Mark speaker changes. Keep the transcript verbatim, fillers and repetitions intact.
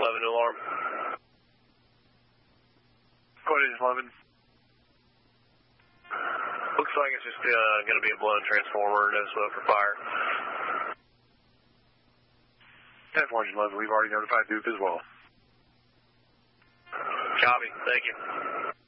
Speaker 1: eleven to alarm.
Speaker 2: Go ahead, eleven.
Speaker 1: Looks like it's just uh, going to be a blown transformer. No smoke for fire.
Speaker 2: ten four eleven, we've already notified Duke as well.
Speaker 1: Copy. Thank you.